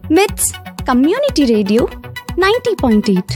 MITS Community Radio 90.8.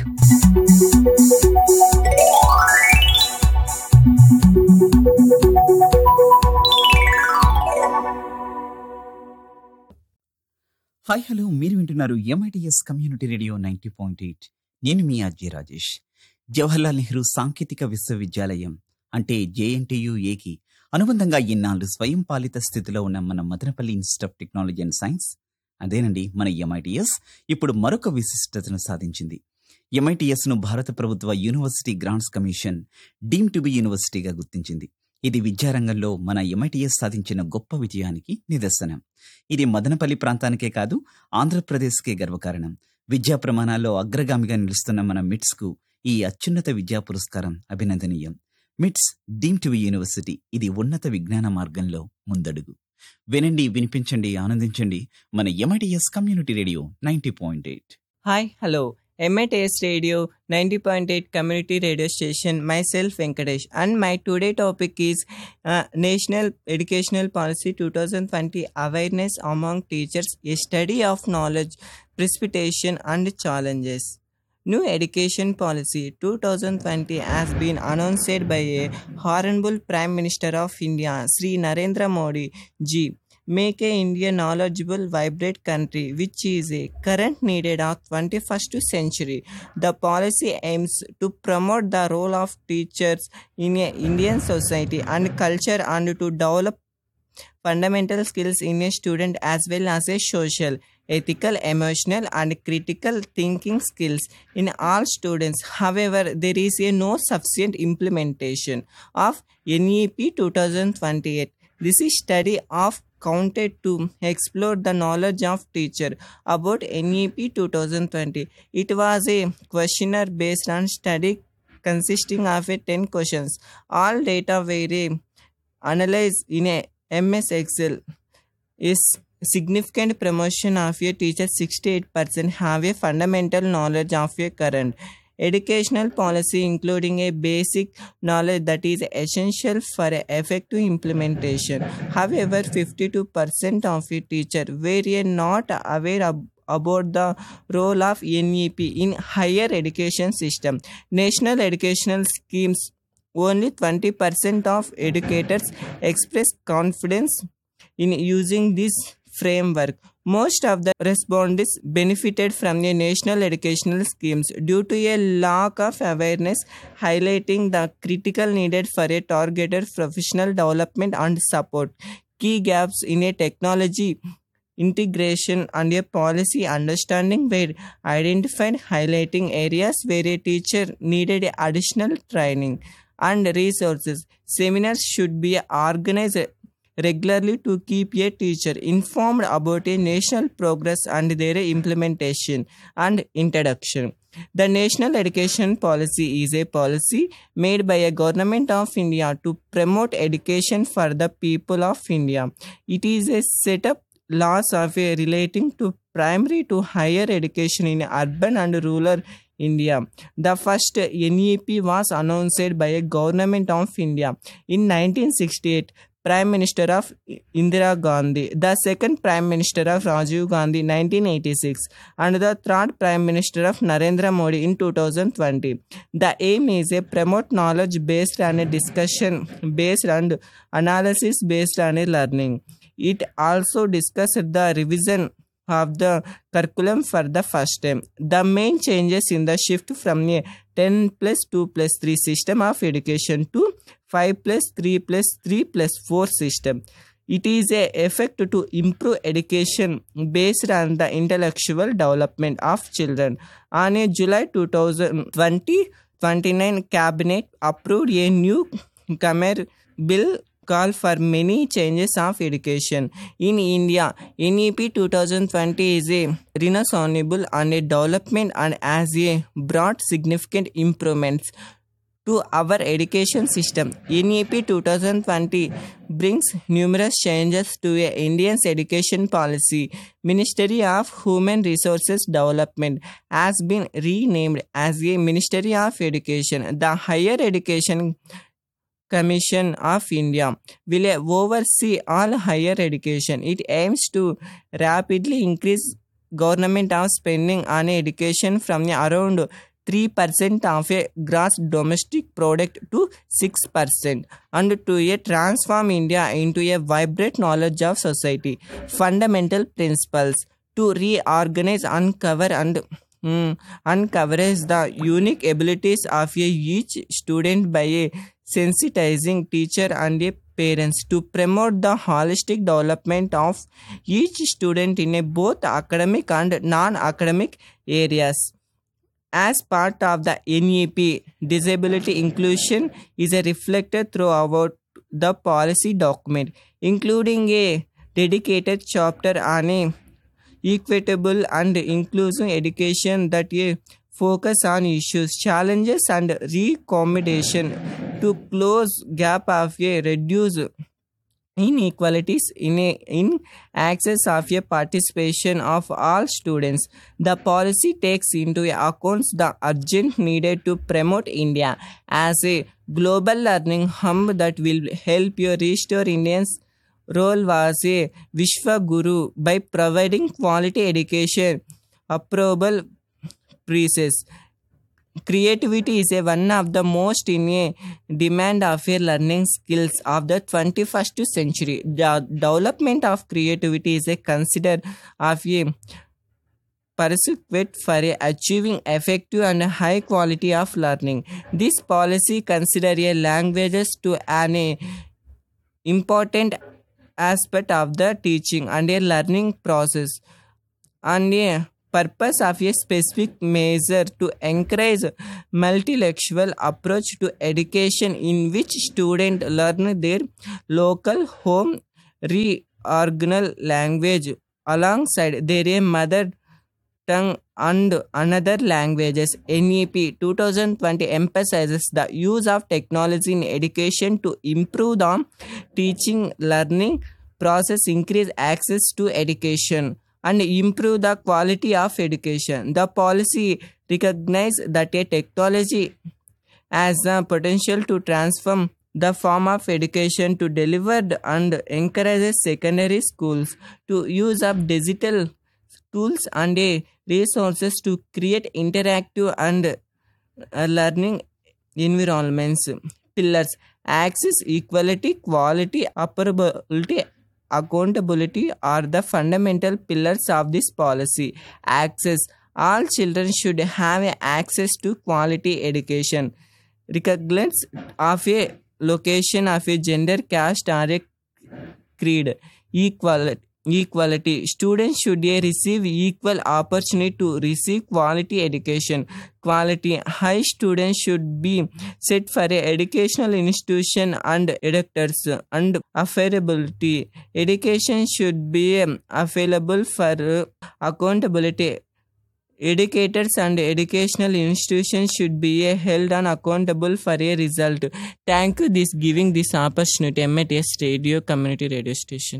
Hi hello, మీరు వింటున్నారు MITS community radio 90.8. నేను మీ ఆర్జే రాజేష్. జవహర్లాల్ నెహ్రూ సాంకేతిక విశ్వవిద్యాలయం అంటే జేఎన్టీయుఏకి అనుబంధంగా ఇన్నాళ్ళు స్వయం పాలిత స్థితిలో ఉన్న మన Madanapalle institute of technology and science, అదేనండి మన ఎంఐటిఎస్, ఇప్పుడు మరొక విశిష్టతను సాధించింది. ఎంఐటిఎస్ను భారత ప్రభుత్వ university grants commission deem to be యూనివర్సిటీగా గుర్తించింది. ఇది విద్యారంగంలో మన ఎంఐటిఎస్ సాధించిన గొప్ప విజయానికి నిదర్శనం. ఇది మదనపల్లి ప్రాంతానికే కాదు, ఆంధ్రప్రదేశ్కే గర్వకారణం. విద్యా ప్రమాణాల్లో అగ్రగామిగా నిలుస్తున్న మన మిట్స్కు ఈ అత్యున్నత విద్యా పురస్కారం అభినందనీయం. మిట్స్ డీమ్ టు బి యూనివర్సిటీ, ఇది ఉన్నత విజ్ఞాన మార్గంలో ముందడుగు. వినండి, వినిపించండి, ఆనందించండి మన MITS community radio 90.8. Hi, hello. MITS Radio 90.8 Community Radio Station. Myself Venkatesh, and my today topic is National Educational Policy 2020 Awareness Among Teachers, a Study of Knowledge, Precipitation and Challenges. New Education Policy 2020 has been announced by a Honorable Prime Minister of India, Sri Narendra Modi ji. Make a India knowledgeable, vibrant country, which is a current needed of 21st century. The policy aims to promote the role of teachers in a Indian society and culture, and to develop fundamental skills in a student as well as a social, ethical, emotional and critical thinking skills in all students. However, there is a no sufficient implementation of NEP 2028. This is study of counted to explore the knowledge of teacher about NEP 2020. It was a questionnaire based on study consisting of 10 questions. All data were analyzed in a MS Excel. Is significant promotion of a teacher 68% have a fundamental knowledge of a current educational policy, including a basic knowledge that is essential for effective implementation. However, 52% of a teacher were not aware about the role of NEP in higher education system. National educational schemes, only 20% of educators express confidence in using this framework. Most of the respondents benefited from the national educational schemes due to a lack of awareness, highlighting the critical needed for a targeted professional development and support. Key gaps in a technology integration and a policy understanding were identified, highlighting areas where a teacher needed additional training and resources. Seminars should be organized regularly to keep a teacher informed about a national progress and their implementation and introduction. The National Education Policy is a policy made by a government of India to promote education for the people of India. It is a set of laws of a relating to primary to higher education in urban and rural India. The first NEP was announced by a government of India in 1968. Prime Minister of Indira Gandhi, the second Prime Minister of Rajiv Gandhi 1986, and the third Prime Minister of Narendra Modi in 2020. The aim is to promote knowledge based on a discussion based and analysis based on a learning. It also discussed the revision of the curriculum for the first time. The main changes in the shift from a 10+2+3 system of education to 5+3+3+4 system. It is a effort to improve education based on the intellectual development of children. On a July 2029, Cabinet approved a new Khmer bill call for many changes of education in India. NEP 2020 is a reasonable and a development and has a brought significant improvements to our education system. NEP 2020 brings numerous changes to India's education policy. Ministry of Human Resources Development has been renamed as a Ministry of Education. The Higher Education Commission of India will oversee all higher education. It aims to rapidly increase government of spending on education from around 3% of a gross domestic product to 6%, and to transform India into a vibrant knowledge of society. Fundamental principles to reorganize, uncover and uncovers the unique abilities of each student by a sensitizing teacher and a parents to promote the holistic development of each student in both academic and non-academic areas. As part of the NEP, disability inclusion is reflected throughout the policy document, including a dedicated chapter on equitable and inclusive education that focus on issues, challenges and recommendation to close gap of reduce inequalities in access of participation of all students. The policy takes into account the urgent needed to promote India as a global learning hub that will help restore Indians' role as a Vishwa Guru by providing quality education, approval process. Creativity is one of the most in demand of learning skills of the 21st century. The development of creativity is considered of a pursuit for achieving effective and high quality of learning. This policy considers languages to an important aspect of the teaching and learning process, and purpose of a specific measure to encourage multilingual approach to education in which students learn their local home regional language alongside their mother tongue and another languages. NEP 2020 emphasizes the use of technology in education to improve the teaching learning process, increase access to education, and improve the quality of education. The policy recognizes that a technology has the potential to transform the form of education to delivered and encourages secondary schools to use of digital tools and resources to create interactive and learning environments. Pillars: access, equality, quality, affordability, accountability are the fundamental pillars of this policy. Access: all children should have access to quality education, regardless of a location, of a gender, caste, or a creed. Equality: students should receive equal opportunity to receive quality education. Quality: high students should be set for educational institution and educators. And affordability: education should be available for accountability. Educators and educational institutions should be held and accountable for a result. Thank you this giving this opportunity. MITS Radio Community Radio Station.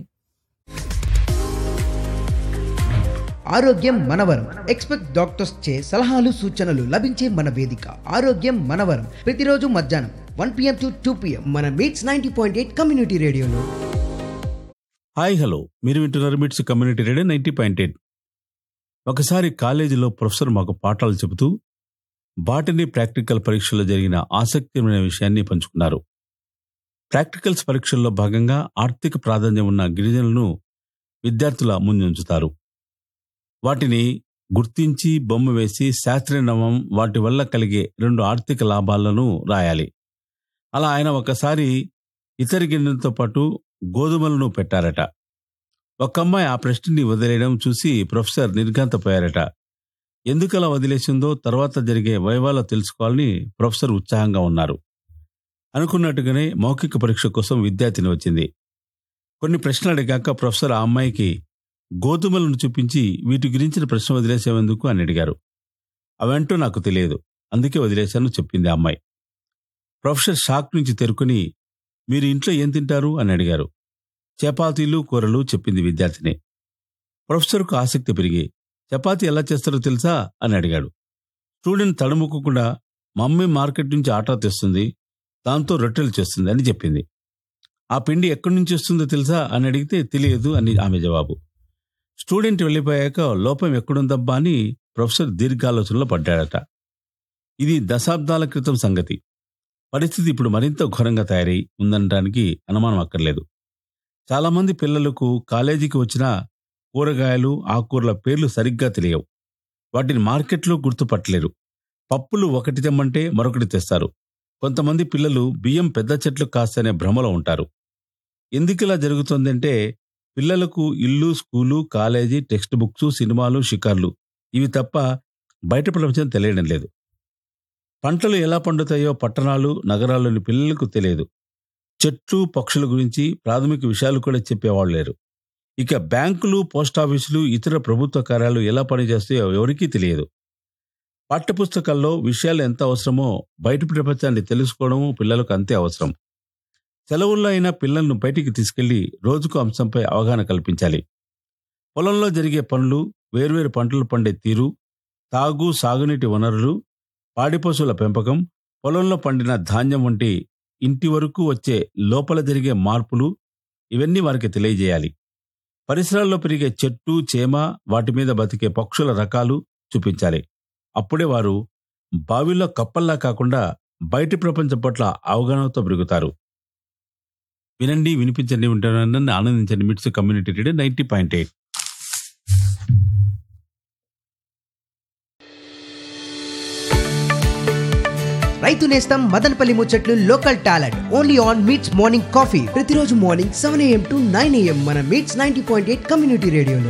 ఆరోగ్యం మనవరం. Expect doctors చే సలహాలు సూచనలు లభించే మన వేదిక ఆరోగ్యం మనవరం. ప్రతిరోజు మధ్యాహ్నం 1 PM to 2 PM మన మీట్స్ 90.8 కమ్యూనిటీ రేడియోలో. హాయ్ హలో, మీరు వింటున్నారు మీట్స్ కమ్యూనిటీ రేడియో 90.8. ఒకసారి కాలేజీలో ప్రొఫెసర్ మాకు పాఠాలు చెబుతూ బాటనీ ప్రాక్టికల్ పరీక్షల్లో జరిగిన ఆసక్తికరమైన విషయాన్ని పంచుకున్నారు. ప్రాక్టికల్స్ పరీక్షల్లో భాగంగా ఆర్థిక ప్రాధాన్యం ఉన్న గిరిజనులను విద్యార్థుల ముందుంచుతారు. వాటిని గుర్తించి బొమ్మ వేసి శాస్త్రీయ నామం, వాటి వల్ల కలిగే 2 ఆర్థిక లాభాలను రాయాలి. అలా ఆయన ఒకసారి ఇతర గిన్నెలతో పాటు గోధుమలను పెట్టారట. ఒక అమ్మాయి ఆ ప్రశ్నని వదిలేయడం చూసి ప్రొఫెసర్ నిర్ఘాంతపోయారట. ఎందుకలా వదిలేసిందో తర్వాత జరిగే వైవాలో తెలుసుకోవాలని ప్రొఫెసర్ ఉత్సాహంగా ఉన్నారు. అనుకున్నట్టుగానే మౌఖిక పరీక్ష కోసం విద్యార్థిని వచ్చింది. కొన్ని ప్రశ్నలు అడిగాక ప్రొఫెసర్ ఆ అమ్మాయికి గోధుమలను చూపించి వీటి గురించిన ప్రశ్న వదిలేసేందుకు అని అడిగారు. అవేంటో నాకు తెలియదు, అందుకే వదిలేశాను చెప్పింది ఆ అమ్మాయి. ప్రొఫెసర్ షాక్ నుంచి తెరుకుని, మీరు ఇంట్లో ఏం తింటారు అని అడిగారు. చపాతీలు, కూరలు చెప్పింది విద్యార్థిని. ప్రొఫెసర్కు ఆసక్తి పెరిగి, చపాతీ ఎలా చేస్తారో తెలుసా అని అడిగాడు. స్టూడెంట్ తడుముకోకుండా, మమ్మీ మార్కెట్ నుంచి ఆటా తెస్తుంది, దాంతో రొట్టెలు చేస్తుంది అని చెప్పింది. ఆ పిండి ఎక్కడి నుంచి వస్తుందో తెలుసా అని అడిగితే తెలియదు అని ఆమె జవాబు. స్టూడెంట్ వెళ్ళిపోయాక లోపం ఎక్కడుందబ్బా అని ప్రొఫెసర్ దీర్ఘాలోచనలో పడ్డాడట. ఇది దశాబ్దాల క్రితం సంగతి. పరిస్థితి ఇప్పుడు మరింత ఘోరంగా తయారై ఉందనడానికి అనుమానం అక్కర్లేదు. చాలామంది పిల్లలకు కాలేజీకి వచ్చిన కూరగాయలు, ఆకుకూరల పేర్లు సరిగ్గా తెలియవు. వాటిని మార్కెట్లో గుర్తుపట్టలేరు. పప్పులు ఒకటి తెమ్మంటే మరొకటి తెస్తారు. కొంతమంది పిల్లలు బియ్యం పెద్ద చెట్లు కాస్తనే భ్రమలో ఉంటారు. ఎందుకిలా జరుగుతుందంటే పిల్లలకు ఇల్లు, స్కూలు, కాలేజీ, టెక్స్ట్ బుక్స్, సినిమాలు, షికార్లు ఇవి తప్ప బయట ప్రపంచం తెలియడం లేదు. పంటలు ఎలా పండుతాయో పట్టణాలు, నగరాల్లోని పిల్లలకు తెలియదు. చెట్లు, పక్షుల గురించి ప్రాథమిక విషయాలు కూడా చెప్పేవాళ్ళు లేరు. ఇక బ్యాంకులు, పోస్టాఫీసులు, ఇతర ప్రభుత్వ కార్యాలు ఎలా పనిచేస్తాయో ఎవరికీ తెలియదు. పాఠ్యపుస్తకాల్లో విషయాలు ఎంత అవసరమో బయట ప్రపంచాన్ని తెలుసుకోవడము పిల్లలకు అంతే అవసరం. సెలవుల్లో అయినా పిల్లలను బయటికి తీసుకెళ్లి రోజుకు అంశంపై అవగాహన కల్పించాలి. పొలంలో జరిగే పనులు, వేర్వేరు పంటలు పండే తీరు, తాగు, సాగునీటి వనరులు, పాడి పశువుల పెంపకం, పొలంలో పండిన ధాన్యం వంటి ఇంటి వరకు వచ్చే లోపల జరిగే మార్పులు ఇవన్నీ వారికి తెలియజేయాలి. పరిసరాల్లో పెరిగే చెట్టు, చేమ, వాటి మీద బతికే పక్షుల రకాలు చూపించాలి. అప్పుడే వారు బావిలో కప్పల్లా కాకుండా బయటి ప్రపంచం పట్ల అవగాహనతో పెరుగుతారు. వినండి, వినిపించండి, వింటానని ఆనందించండి. మిట్స్ కమ్యూనిటీ రేడియో 90.8. రైతు నేస్తం మదనపల్లి ముచ్చట్లు local talent only on meets morning coffee ప్రతిరోజు మార్నింగ్ 7 AM to 9 AM మన మీట్స్ 90.8 కమ్యూనిటీ రేడియోలో.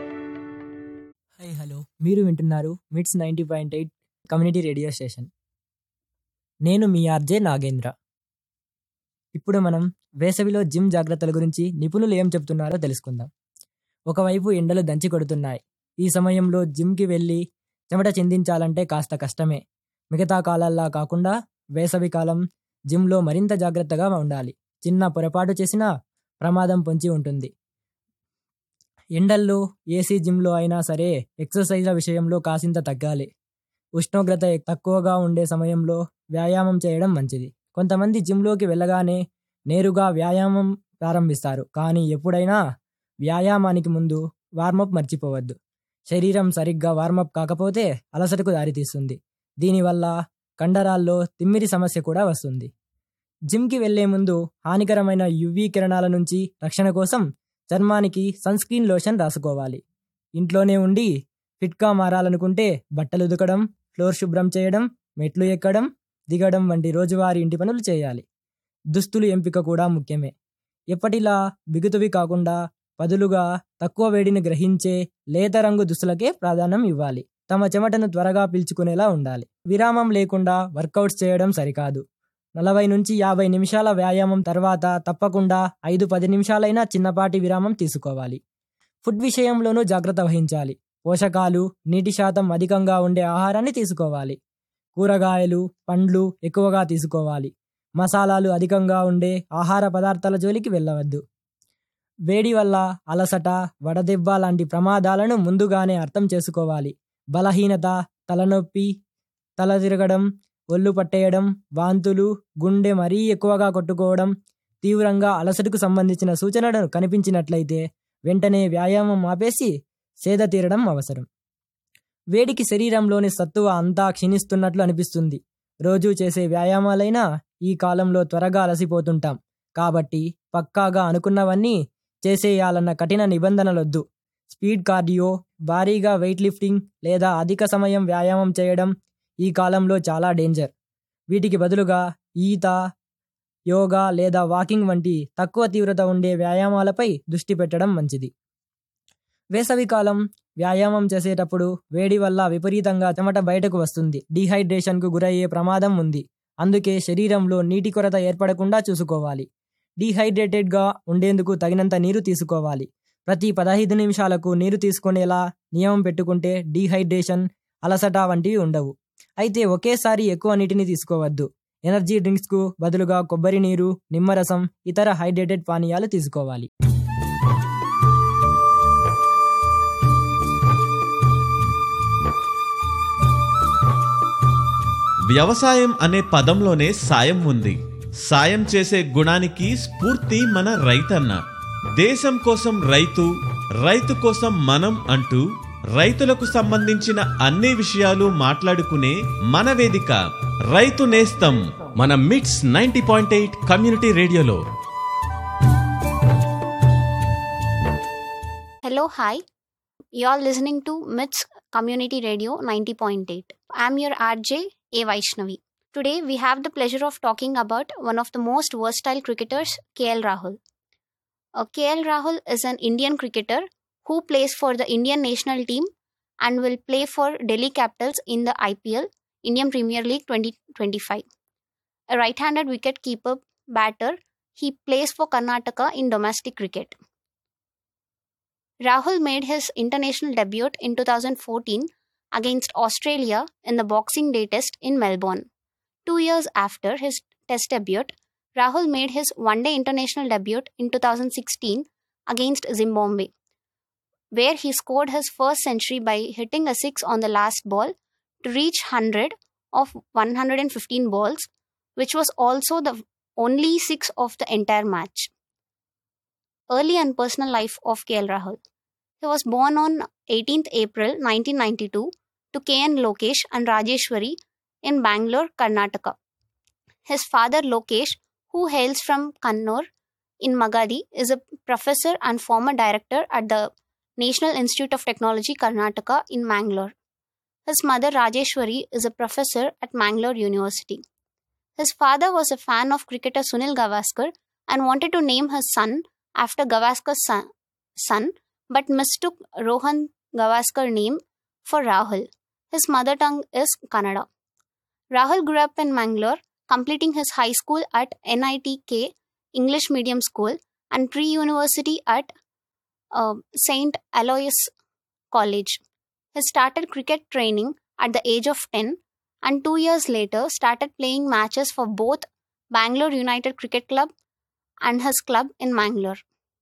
హాయ్ హలో, మీరు వింటున్నారు మిట్స్ 90.8 కమ్యూనిటీ రేడియో స్టేషన్. నేను మీ ఆర్జే నాగేంద్ర. ఇప్పుడు మనం వేసవిలో జిమ్ జాగ్రత్తల గురించి నిపుణులు ఏం చెప్తున్నారో తెలుసుకుందాం. ఒకవైపు ఎండలు దంచి కొడుతున్నాయి. ఈ సమయంలో జిమ్కి వెళ్ళి చెమట చిందించాలంటే కాస్త కష్టమే. మిగతా కాలాల్లా కాకుండా వేసవి కాలం జిమ్లో మరింత జాగ్రత్తగా ఉండాలి. చిన్న పొరపాటు చేసినా ప్రమాదం పొంచి ఉంటుంది. ఎండల్లో ఏసీ జిమ్లో అయినా సరే ఎక్సర్సైజ్ల విషయంలో కాసింత తగ్గాలి. ఉష్ణోగ్రత తక్కువగా ఉండే సమయంలో వ్యాయామం చేయడం మంచిది. కొంతమంది జిమ్లోకి వెళ్ళగానే నేరుగా వ్యాయామం ప్రారంభిస్తారు. కానీ ఎప్పుడైనా వ్యాయామానికి ముందు వార్మప్ మర్చిపోవద్దు. శరీరం సరిగ్గా వార్మప్ కాకపోతే అలసటకు దారితీస్తుంది. దీనివల్ల కండరాల్లో తిమ్మిరి సమస్య కూడా వస్తుంది. జిమ్కి వెళ్లే ముందు హానికరమైన యువీ కిరణాల నుంచి రక్షణ కోసం చర్మానికి సన్స్క్రీన్ లోషన్ రాసుకోవాలి. ఇంట్లోనే ఉండి ఫిట్గా మారాలనుకుంటే బట్టలు ఉతకడం, ఫ్లోర్ శుభ్రం చేయడం, మెట్లు ఎక్కడం, దిగడం వంటి రోజువారీ ఇంటి పనులు చేయాలి. దుస్తులు ఎంపిక కూడా ముఖ్యమే. ఎప్పటిలా బిగుతువి కాకుండా పదులుగా తక్కువ వేడిని గ్రహించే లేత రంగు దుస్తులకే ప్రాధాన్యం ఇవ్వాలి. తమ చెమటను త్వరగా పీల్చుకునేలా ఉండాలి. విరామం లేకుండా వర్కౌట్స్ చేయడం సరికాదు. 40 నుంచి 50 నిమిషాల వ్యాయామం తర్వాత తప్పకుండా 5-10 నిమిషాలైనా చిన్నపాటి విరామం తీసుకోవాలి. ఫుడ్ విషయంలోనూ జాగ్రత్త వహించాలి. పోషకాలు, నీటి శాతం అధికంగా ఉండే ఆహారాన్ని తీసుకోవాలి. కూరగాయలు, పండ్లు ఎక్కువగా తీసుకోవాలి. మసాలాలు అధికంగా ఉండే ఆహార పదార్థాల జోలికి వెళ్ళవద్దు. వేడి వల్ల అలసట, వడదెబ్బ లాంటి ప్రమాదాలను ముందుగానే అర్థం చేసుకోవాలి. బలహీనత, తలనొప్పి, తల తిరగడం, ఒళ్ళు పట్టేయడం, వాంతులు, గుండె మరీ ఎక్కువగా కొట్టుకోవడం, తీవ్రంగా అలసటకు సంబంధించిన సూచనలు కనిపించినట్లయితే వెంటనే వ్యాయామం ఆపేసి సేద తీరడం అవసరం. వేడికి శరీరంలోని సత్తువ అంతా క్షీణిస్తున్నట్లు అనిపిస్తుంది. రోజూ చేసే వ్యాయామాలైనా ఈ కాలంలో త్వరగా అలసిపోతుంటాం. కాబట్టి పక్కాగా అనుకున్నవన్నీ చేసేయాలన్న కఠిన నిబంధనలొద్దు. స్పీడ్ కార్డియో, భారీగా వెయిట్ లిఫ్టింగ్ లేదా అధిక సమయం వ్యాయామం చేయడం ఈ కాలంలో చాలా డేంజర్. వీటికి బదులుగా ఈత, యోగా లేదా వాకింగ్ వంటి తక్కువ తీవ్రత ఉండే వ్యాయామాలపై దృష్టి పెట్టడం మంచిది. వేసవికాలం వ్యాయామం చేసేటప్పుడు వేడి వల్ల విపరీతంగా చెమట బయటకు వస్తుంది. డీహైడ్రేషన్కు గురయ్యే ప్రమాదం ఉంది. అందుకే శరీరంలో నీటి కొరత ఏర్పడకుండా చూసుకోవాలి. డీహైడ్రేటెడ్గా ఉండేందుకు తగినంత నీరు తీసుకోవాలి. ప్రతి 15 నిమిషాలకు నీరు తీసుకునేలా నియమం పెట్టుకుంటే డీహైడ్రేషన్, అలసట వంటివి ఉండవు. అయితే ఒకేసారి ఎక్కువ నీటిని తీసుకోవద్దు. ఎనర్జీ డ్రింక్స్కు బదులుగా కొబ్బరి నీరు, నిమ్మరసం, ఇతర హైడ్రేటెడ్ పానీయాలు తీసుకోవాలి. వ్యవసాయం అనే పదంలోనే సాయం ఉంది. సాయం చేసే గుణానికి స్ఫూర్తి మన రైతన్న. దేశం కోసం రైతు, రైతు కోసం మనం అంటూ రైతులకు సంబంధించిన అన్ని విషయాలు మాట్లాడుకునే మన వేదిక రైతు నేస్తం మన మిట్స్ 90.8 కమ్యూనిటీ రేడియోలో. Hello, hi. You're listening to MITS Community Radio 90.8. I'm your RJ, A. Vaishnavi. Today, we have the pleasure of talking about one of the most versatile cricketers, KL Rahul. KL Rahul is an Indian cricketer who plays for the Indian national team and will play for Delhi Capitals in the IPL, Indian Premier League 2025. A right-handed wicket-keeper batter, he plays for Karnataka in domestic cricket. Rahul made his international debut in 2014 against Australia in the Boxing Day Test in Melbourne. 2 years after his Test debut, Rahul made his one-day international debut in 2016 against Zimbabwe, where he scored his first century by hitting a six on the last ball to reach 100 of 115 balls, which was also the only six of the entire match. Early and personal life of KL Rahul. He was born on 18th April 1992 to KN Lokesh and Rajeshwari in Bangalore, Karnataka. His father Lokesh, who hails from Kannur in Magadi, is a professor and former director at the National Institute of Technology, Karnataka in Mangalore. His mother Rajeshwari is a professor at Mangalore University. His father was a fan of cricketer Sunil Gavaskar and wanted to name his son after Gavaskar's son, but mistook Rohan Gavaskar name for Rahul. His mother tongue is Kannada. Rahul grew up in Mangalore, completing his high school at NITK English Medium School and pre-university at St. Aloysius College. He started cricket training at the age of 10 and 2 years later started playing matches for both Bangalore United Cricket Club and his club in Mangalore.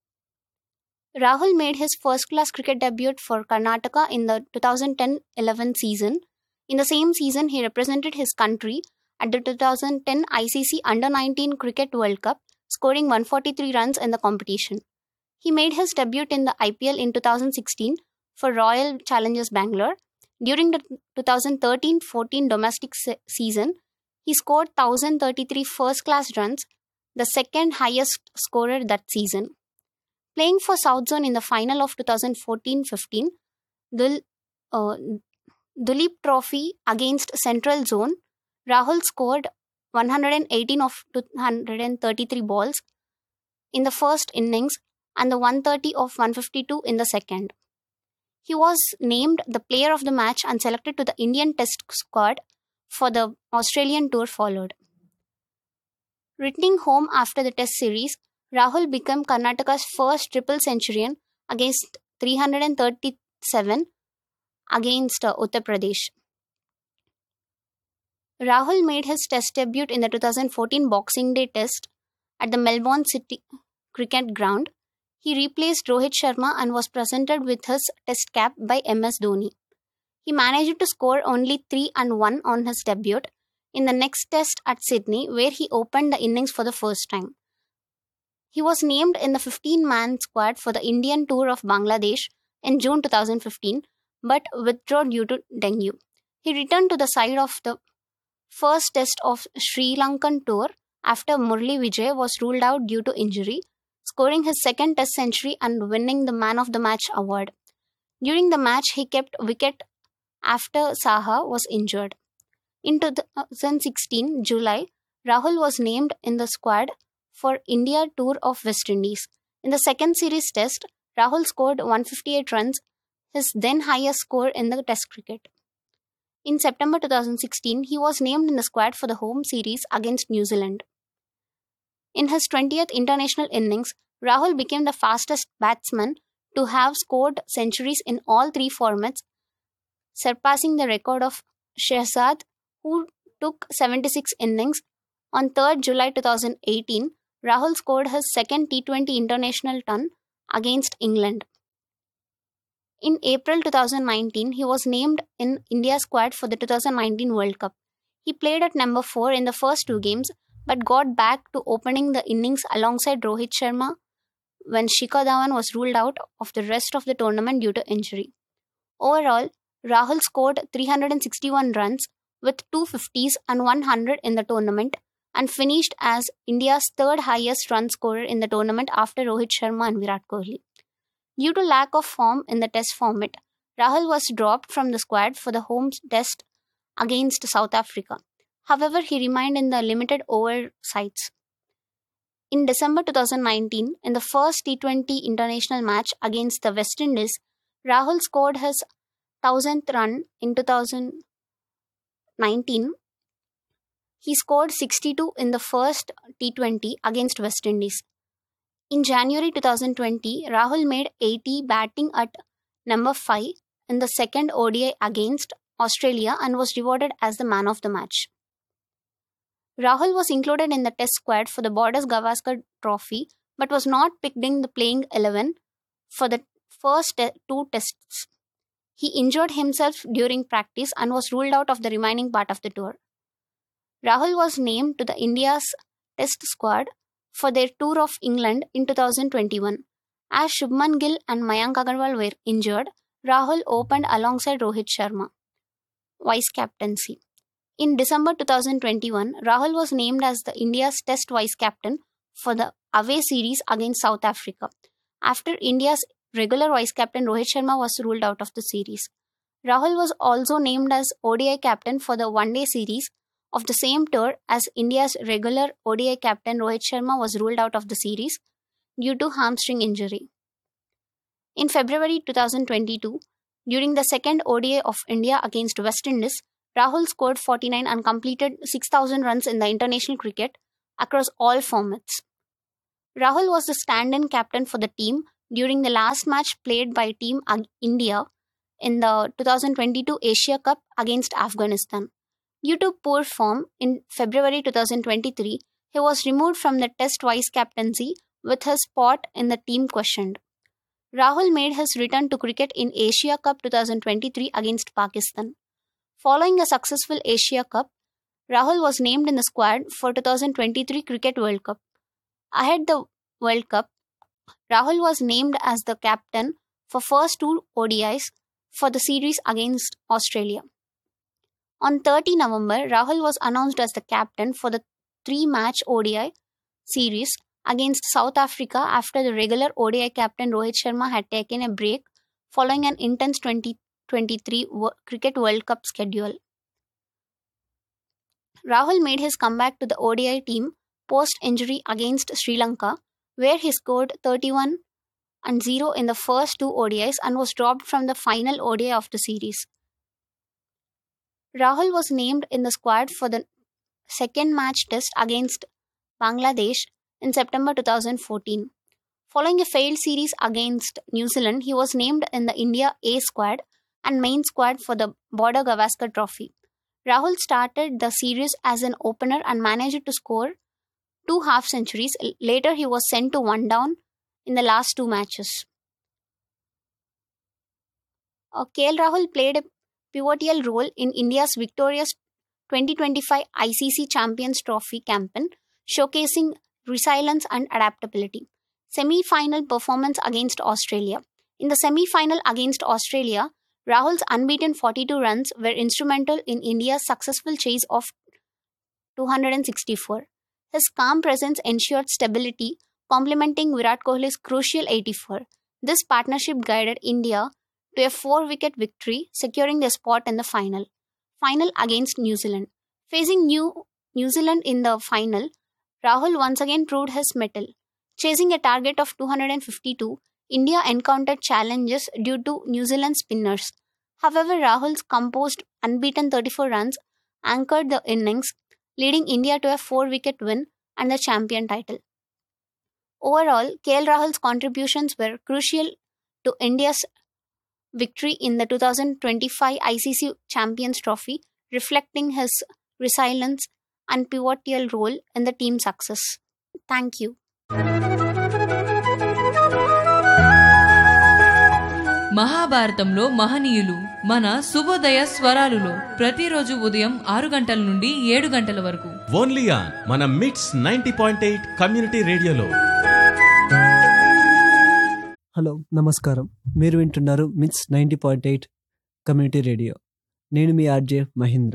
Rahul made his first-class cricket debut for Karnataka in the 2010-11 season. In the same season, he represented his country at the 2010 ICC Under-19 Cricket World Cup, scoring 143 runs in the competition. He made his debut in the IPL in 2016 for Royal Challengers Bangalore. During the 2013-14 domestic season, he scored 1,033 first-class runs, the second highest scorer that season. Playing for South Zone in the final of 2014-15, Duleep Trophy against Central Zone, Rahul scored 118 of 233 balls in the first innings and the 130 of 152 in the second. He was named the player of the match and selected to the Indian Test squad for the Australian tour followed. Returning home after the Test series, Rahul became Karnataka's first triple centurion against 337 against Uttar Pradesh. Rahul made his Test debut in the 2014 Boxing Day Test at the Melbourne City Cricket Ground. He replaced Rohit Sharma and was presented with his Test cap by MS Dhoni. He managed to score only 3 and 1 on his debut in the next Test at Sydney, where he opened the innings for the first time. He was named in the 15-man squad for the Indian tour of Bangladesh in June 2015, but withdrew due to dengue. He returned to the side of the first Test of Sri Lankan tour after Murli Vijay was ruled out due to injury, scoring his second Test century and winning the Man of the Match award. During the match, he kept wicket after Saha was injured. In 2016 July, Rahul was named in the squad for India tour of West Indies. In the second series Test, Rahul scored 158 runs, his then highest score in the Test cricket. In September 2016, he was named in the squad for the home series against New Zealand. In his 20th international innings, Rahul became the fastest batsman to have scored centuries in all three formats, surpassing the record of Shehzad, who took 76 innings. On 3rd July 2018, Rahul scored his second T20 international ton against England. In April 2019, he was named in India's squad for the 2019 World Cup. He played at number 4 in the first two games, but got back to opening the innings alongside Rohit Sharma when Shikhar Dhawan was ruled out of the rest of the tournament due to injury. Overall, Rahul scored 361 runs with 250s and 100 in the tournament and finished as India's third highest run scorer in the tournament after Rohit Sharma and Virat Kohli. Due to lack of form in the test format, Rahul was dropped from the squad for the home test against South Africa. However, he remained in the limited over sides. In December 2019, in the first T20 international match against the West Indies, Rahul scored his 1000th run in 2019. He scored 62 in the first T20 against West Indies. In January 2020, Rahul made 80 batting at number 5 in the second ODI against Australia and was rewarded as the man of the match. Rahul was included in the test squad for the Border-Gavaskar Trophy but was not picked in the playing 11 for the first 2 tests. He injured himself during practice and was ruled out of the remaining part of the tour. Rahul was named to the India's test squad for their tour of England in 2021. As Shubman Gill and Mayank Agarwal were injured, Rahul opened alongside Rohit Sharma, vice captaincy. In December 2021, Rahul was named as the India's test vice captain for the away series against South Africa, after India's regular vice captain Rohit Sharma was ruled out of the series. Rahul was also named as ODI captain for the one-day series of the same tour as India's regular ODI captain Rohit Sharma was ruled out of the series due to hamstring injury. In February 2022, during the second ODI of India against West Indies, Rahul scored 49 and completed 6,000 runs in the international cricket across all formats. Rahul was the stand-in captain for the team during the last match played by Team India in the 2022 Asia Cup against Afghanistan. Due to poor form, in February 2023, he was removed from the test vice-captaincy with his spot in the team questioned. Rahul made his return to cricket in Asia Cup 2023 against Pakistan. Following a successful Asia Cup, Rahul was named in the squad for 2023 Cricket World Cup. Ahead the World Cup, Rahul was named as the captain for first 2 ODIs for the series against Australia. On 30 November, Rahul was announced as the captain for the 3-match ODI series against South Africa after the regular ODI captain Rohit Sharma had taken a break following an intense 2023 Cricket World Cup schedule. Rahul made his comeback to the ODI team post-injury against Sri Lanka, where he scored 31 and 0 in the first 2 ODIs and was dropped from the final ODI of the series. Rahul was named in the squad for the second match test against Bangladesh in September 2014. Following a failed series against New Zealand, he was named in the India A squad and main squad for the Border-Gavaskar Trophy. Rahul started the series as an opener and managed to score 2 half-centuries. Later, he was sent to one down in the last 2 matches. KL Rahul played a pivotal role in India's victorious 2025 ICC Champions Trophy campaign, showcasing resilience and adaptability. Semi-final performance against Australia. In the semi-final against Australia, Rahul's unbeaten 42 runs were instrumental in India's successful chase of 264. His calm presence ensured stability, complementing Virat Kohli's crucial 84. This partnership guided India to a 4-wicket victory, securing their spot in the final against New Zealand. Facing New Zealand in the final, Rahul once again proved his mettle. Chasing a target of 252, India encountered challenges due to New Zealand spinners. However, Rahul's composed unbeaten 34 runs anchored the innings, leading India to a 4-wicket win and the champion title. Overall, KL Rahul's contributions were crucial to India's victory in the 2025 ICC Champions Trophy, reflecting his resilience and pivotal role in the team's success. Thank you. మహాభారతంలో మహనీయులు మన శుభోదయ స్వరాలులో ప్రతిరోజు ఉదయం 6 గంటల నుండి 7 గంటల వరకు only on మన మిట్స్ 90.8 కమ్యూనిటీ రేడియోలో. హలో నమస్కారం. మీరు వింటున్నారు మిట్స్ 90.8 కమ్యూనిటీ రేడియో. నేను మీ ఆర్జే మహేంద్ర.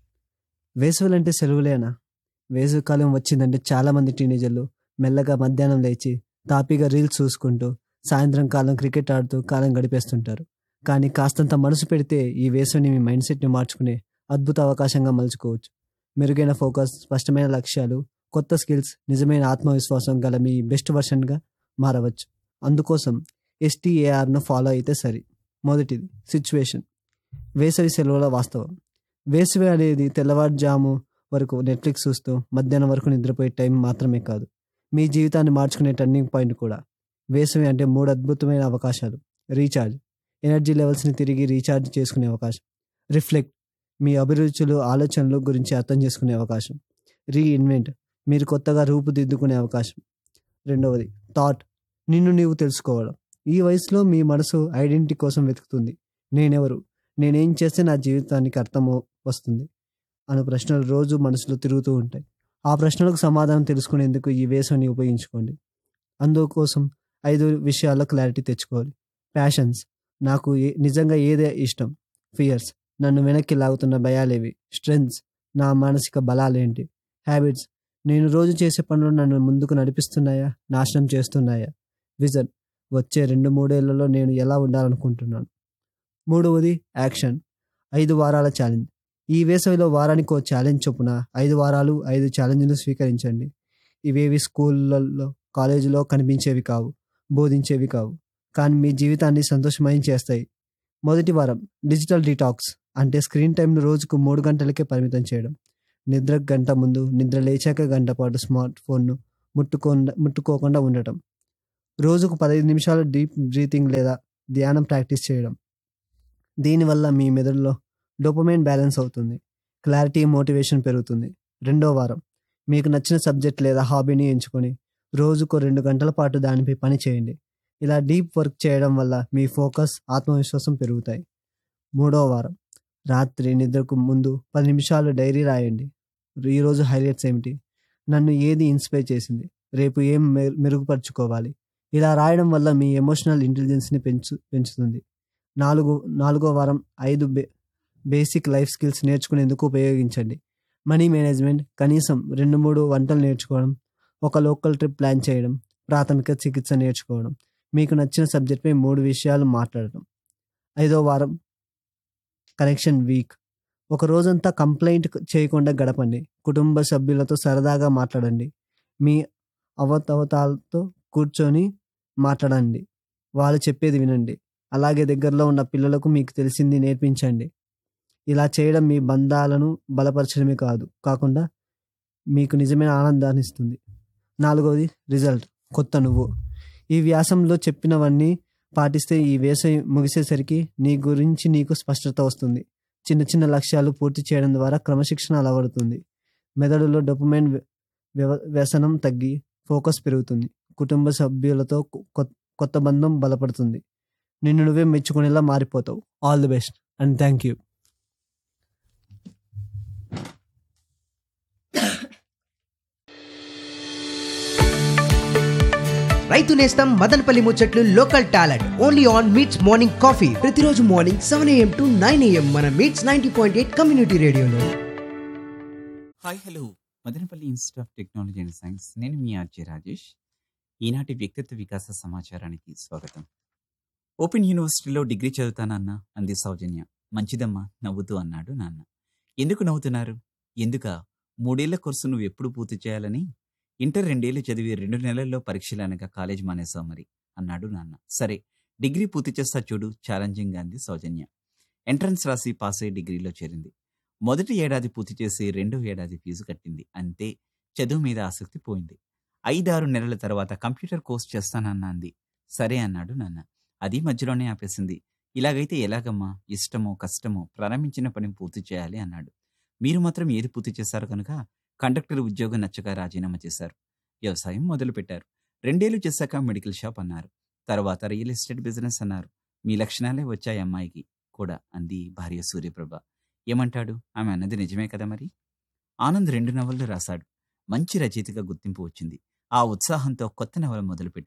వేసవులంటే సెలవులేనా? వేసవికాలం వచ్చిందంటే చాలామంది టీనేజర్లు మెల్లగా మధ్యాహ్నం లేచి తాపీగా రీల్స్ చూసుకుంటూ సాయంత్రం కాలం క్రికెట్ ఆడుతూ కాలం గడిపేస్తుంటారు. కానీ కాస్తంత మనసు పెడితే ఈ వేసవిని మీ మైండ్ సెట్ని మార్చుకునే అద్భుత అవకాశంగా మలుచుకోవచ్చు. మెరుగైన ఫోకస్, స్పష్టమైన లక్ష్యాలు, కొత్త స్కిల్స్, నిజమైన ఆత్మవిశ్వాసం గల మీ బెస్ట్ వర్షన్గా మారవచ్చు. అందుకోసం STARను ఫాలో అయితే సరి. మొదటిది సిచ్యువేషన్. వేసవి సెలవుల వాస్తవం. వేసవి అనేది తెల్లవారుజాము వరకు నెట్ఫ్లిక్స్ చూస్తూ మధ్యాహ్నం వరకు నిద్రపోయే టైం మాత్రమే కాదు, మీ జీవితాన్ని మార్చుకునే టర్నింగ్ పాయింట్ కూడా. వేసవి అంటే 3 అద్భుతమైన అవకాశాలు. రీఛార్జ్, ఎనర్జీ లెవెల్స్ని తిరిగి రీఛార్జ్ చేసుకునే అవకాశం. రిఫ్లెక్ట్, మీ అభిరుచులు, ఆలోచనలు గురించి అర్థం చేసుకునే అవకాశం. రీఇన్వెంట్, మీరు కొత్తగా రూపుదిద్దుకునే అవకాశం. రెండవది థాట్, నిన్ను నీవు తెలుసుకోవడం. ఈ వయసులో మీ మనసు ఐడెంటిటీ కోసం వెతుకుతుంది. నేనెవరు, నేనేం చేస్తే నా జీవితానికి అర్థం వస్తుంది అనే ప్రశ్నలు రోజు మనసులో తిరుగుతూ ఉంటాయి. ఆ ప్రశ్నలకు సమాధానం తెలుసుకునేందుకు ఈ వేసవిని ఉపయోగించుకోండి. అందుకోసం 5 విషయాల్లో క్లారిటీ తెచ్చుకోవాలి. ప్యాషన్స్, నాకు నిజంగా ఏదే ఇష్టం. ఫియర్స్, నన్ను వెనక్కి లాగుతున్న భయాలేవి. స్ట్రెంగ్స్, నా మానసిక బలాలేంటి. హ్యాబిట్స్, నేను రోజు చేసే పనులు నన్ను ముందుకు నడిపిస్తున్నాయా, నాశనం చేస్తున్నాయా. విజన్, వచ్చే 2-3 ఏళ్లలో నేను ఎలా ఉండాలనుకుంటున్నాను. మూడవది యాక్షన్, 5 వారాల ఛాలెంజ్. ఈ వేసవిలో వారానికి ఓ ఛాలెంజ్ చొప్పున 5 వారాలు 5 ఛాలెంజ్లు స్వీకరించండి. ఇవేవి స్కూళ్ళల్లో, కాలేజీలో కనిపించేవి కావు, బోధించేవి కావు, కానీ మీ జీవితాన్ని సంతోషమయం చేస్తాయి. మొదటి వారం డిజిటల్ డీటాక్స్, అంటే స్క్రీన్ టైంను రోజుకు 3 గంటలకే పరిమితం చేయడం. నిద్ర గంట ముందు, నిద్ర లేచాక గంట పాటు స్మార్ట్ ఫోన్ను ముట్టుకోకుండా ఉండటం. రోజుకు 15 నిమిషాలు డీప్ బ్రీతింగ్ లేదా ధ్యానం ప్రాక్టీస్ చేయడం. దీనివల్ల మీ మెదడులో డోపమైన్ బ్యాలెన్స్ అవుతుంది, క్లారిటీ, మోటివేషన్ పెరుగుతుంది. రెండో వారం మీకు నచ్చిన సబ్జెక్ట్ లేదా హాబీని ఎంచుకొని రోజుకు 2 గంటల పాటు దానిపై పని చేయండి. ఇలా డీప్ వర్క్ చేయడం వల్ల మీ ఫోకస్, ఆత్మవిశ్వాసం పెరుగుతాయి. మూడో వారం రాత్రి నిద్రకు ముందు 10 నిమిషాలు డైరీ రాయండి. ఈరోజు హైలైట్స్ ఏమిటి, నన్ను ఏది ఇన్స్పైర్ చేసింది, రేపు ఏం మెరుగుపరుచుకోవాలి. ఇలా రాయడం వల్ల మీ ఎమోషనల్ ఇంటెలిజెన్స్ని పెంచుతుంది. నాలుగో వారం 5 బేసిక్ లైఫ్ స్కిల్స్ నేర్చుకునేందుకు ఉపయోగించండి. మనీ మేనేజ్మెంట్, కనీసం 2-3 వంటలు నేర్చుకోవడం, ఒక లోకల్ ట్రిప్ ప్లాన్ చేయడం, ప్రాథమిక చికిత్స నేర్చుకోవడం, మీకు నచ్చిన సబ్జెక్ట్పై 3 విషయాలు మాట్లాడటం. 5వ వారం కనెక్షన్ వీక్. ఒక రోజంతా కంప్లైంట్ చేయకుండా గడపండి. కుటుంబ సభ్యులతో సరదాగా మాట్లాడండి. మీ అవతాలతో కూర్చొని మాట్లాడండి, వాళ్ళు చెప్పేది వినండి. అలాగే దగ్గరలో ఉన్న పిల్లలకు మీకు తెలిసింది నేర్పించండి. ఇలా చేయడం మీ బంధాలను బలపరచడమే కాకుండా మీకు నిజమైన ఆనందాన్ని ఇస్తుంది. 4వది రిజల్ట్, కొత్త నువ్వు. ఈ వ్యాసంలో చెప్పినవన్నీ పాటిస్తే ఈ వేసవి ముగిసేసరికి నీ గురించి నీకు స్పష్టత వస్తుంది. చిన్న చిన్న లక్ష్యాలు పూర్తి చేయడం ద్వారా క్రమశిక్షణ అలవడుతుంది. మెదడులో డోపమైన్ వ్యసనం తగ్గి ఫోకస్ పెరుగుతుంది. కుటుంబ సభ్యులతో కొత్త బంధం బలపడుతుంది. నిన్ను నువ్వే మెచ్చుకునేలా మారిపోతావు. All the best and thank you. రైతు నేస్తం మదనపల్లి ముచ్చట్లు local talent only on meets morning coffee. ప్రతిరోజు మార్నింగ్ 7 AM to 9 AM మన మీట్స్ 90.8 కమ్యూనిటీ రేడియోలో. Hi hello, Madanapalle institute of technology and science. నేను మీ ఆర్జే రాజేష్. ఈనాటి వ్యక్తిత్వ వికాస సమాచారానికి స్వాగతం. ఓపెన్ యూనివర్సిటీలో డిగ్రీ చదువుతానన్న అంది సౌజన్య. మంచిదమ్మా, నవ్వుతూ అన్నాడు నాన్న. ఎందుకు నవ్వుతున్నారు? ఎందుక? 3 ఏళ్ల కోర్సు నువ్వు ఎప్పుడు పూర్తి చేయాలని? ఇంటర్ 2 ఏళ్ళు చదివి 2 నెలల్లో పరీక్షలు అనగా కాలేజ్ మానేసావు మరి అన్నాడు నాన్న. సరే, డిగ్రీ పూర్తి చేస్తా చూడు, ఛాలెంజింగ్గా అంది సౌజన్య. ఎంట్రన్స్ రాసి పాస్ అయ్యి డిగ్రీలో చేరింది. మొదటి ఏడాది పూర్తి చేసి 2వ ఏడాది ఫీజు కట్టింది. అంతే, చదువు మీద ఆసక్తి పోయింది. 5-6 నెలల తర్వాత కంప్యూటర్ కోర్స్ చేస్తానన్నా అంది. సరే అన్నాడు నాన్న. అది మధ్యలోనే ఆపేసింది. ఇలాగైతే ఎలాగమ్మా, ఇష్టమో కష్టమో ప్రారంభించిన పని పూర్తి చేయాలి అన్నాడు. మీరు మాత్రం ఏది పూర్తి చేశారు కనుక కండక్టర్ ఉద్యోగం నచ్చక రాజీనామా చేశారు. వ్యవసాయం మొదలుపెట్టారు. 2 ఏళ్ళు చేశాక మెడికల్ షాప్ అన్నారు. తర్వాత రియల్ ఎస్టేట్ బిజినెస్ అన్నారు. మీ లక్షణాలే వచ్చాయి అమ్మాయికి కూడా అంది భార్య సూర్యప్రభ. ఏమంటాడు? ఆమె అన్నది నిజమే కదా మరి. ఆనంద్ 2 నవలలు రాశాడు. మంచి రచయితగా గుర్తింపు వచ్చింది. ఆ ఉత్సాహంతో కొత్త నవల మొదలుపెట్టాడు.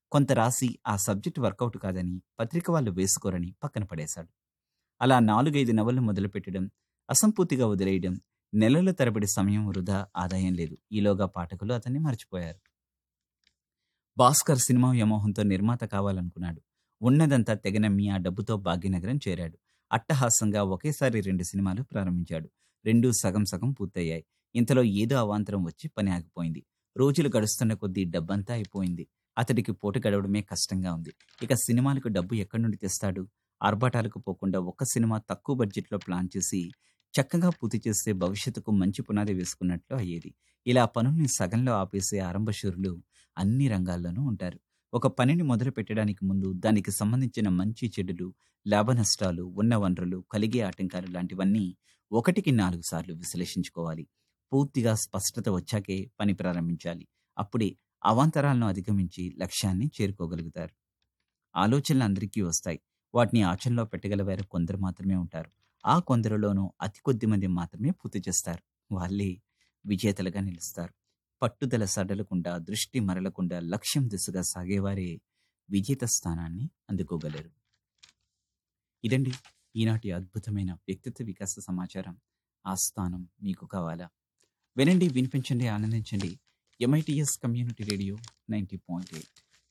కొంత రాసి ఆ సబ్జెక్ట్ వర్కౌట్ కాదని పత్రిక వాళ్ళు వేసుకోరని పక్కన పడేశాడు. అలా 4-5 నవలు మొదలుపెట్టడం, అసంపూర్తిగా వదిలేయడం, నెలల తరబడి సమయం వృధా, ఆదాయం లేదు. ఈలోగా పాఠకులు అతన్ని మర్చిపోయారు. భాస్కర్ సినిమా వ్యామోహంతో నిర్మాత కావాలనుకున్నాడు. ఉన్నదంతా తెగనమ్మి ఆ డబ్బుతో భాగ్యనగరం చేరాడు. అట్టహాసంగా ఒకేసారి 2 సినిమాలు ప్రారంభించాడు. 2 సగం సగం పూర్తయ్యాయి. ఇంతలో ఏదో అవాంతరం వచ్చి పని ఆగిపోయింది. రోజులు గడుస్తున్న కొద్దీ డబ్బంతా అయిపోయింది. అతడికి పూట గడవడమే కష్టంగా ఉంది. ఇక సినిమాలకు డబ్బు ఎక్కడి నుండి తెస్తాడు? ఆర్భాటాలకు పోకుండా ఒక్క సినిమా తక్కువ బడ్జెట్లో ప్లాన్ చేసి చక్కగా పూర్తి చేస్తే భవిష్యత్తుకు మంచి పునాది వేసుకున్నట్లు అయ్యేది. ఇలా పనుల్ని సగంలో ఆపేసే ఆరంభశూరులు అన్ని రంగాల్లోనూ ఉంటారు. ఒక పనిని మొదలు పెట్టడానికి ముందు దానికి సంబంధించిన మంచి చెడులు, లాభ నష్టాలు, ఉన్న వనరులు, కలిగే ఆటంకాలు లాంటివన్నీ 1-4 సార్లు విశ్లేషించుకోవాలి. పూర్తిగా స్పష్టత వచ్చాకే పని ప్రారంభించాలి. అప్పుడే అవాంతరాలను అధిగమించి లక్ష్యాన్ని చేరుకోగలుగుతారు. ఆలోచనలు అందరికీ వస్తాయి. వాటిని ఆచరణలో పెట్టగలవారు కొందరు మాత్రమే ఉంటారు. ఆ కొందరిలోనూ అతి కొద్ది మంది మాత్రమే పూర్తి చేస్తారు. వాళ్ళే విజేతలుగా నిలుస్తారు. పట్టుదల సడలకుండా, దృష్టి మరలకుండా లక్ష్యం దిశగా సాగేవారే విజేత స్థానాన్ని అందుకోగలరు. ఇదండి ఈనాటి అద్భుతమైన వ్యక్తిత్వ వికాస సమాచారం. ఆ స్థానం మీకు కావాలా? వినండి, వినిపించండి, ఆనందించండి. MITS community radio 90.8.